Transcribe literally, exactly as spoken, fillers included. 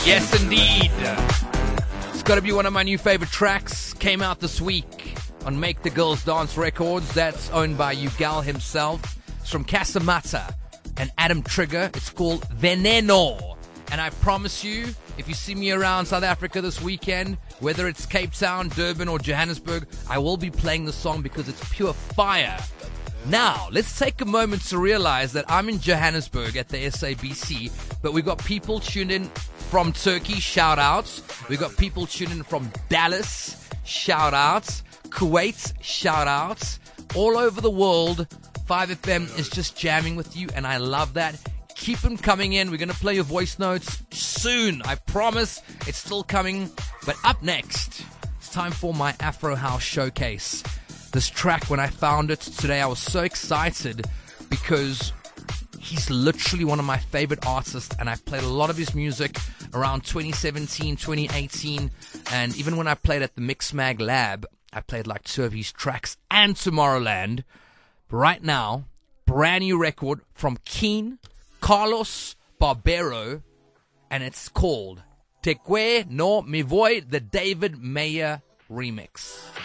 Yes, indeed. It's got to be one of my new favorite tracks. Came out this week on Make the Girls Dance Records. That's owned by Ugal himself. It's from Casamata and Adam Trigger. It's called Veneno. And I promise you, if you see me around South Africa this weekend, whether it's Cape Town, Durban, or Johannesburg, I will be playing the song because it's pure fire. Now, let's take a moment to realize that I'm in Johannesburg at the S A B C, but we've got people tuned in from Turkey, shout outs. We've got people tuned in from Dallas, shout outs. Kuwait, shout outs. All over the world, five F M is just jamming with you, and I love that. Keep them coming in. We're going to play your voice notes soon. I promise it's still coming. But up next, it's time for my Afro House Showcase. This track, when I found it today, I was so excited because he's literally one of my favorite artists, and I played a lot of his music around twenty seventeen, twenty eighteen, and even when I played at the Mixmag Lab, I played like two of his tracks and Tomorrowland. But right now, brand new record from Keen, Carlos Barbero, and it's called Te Que No Me Voy, the David Mayer remix.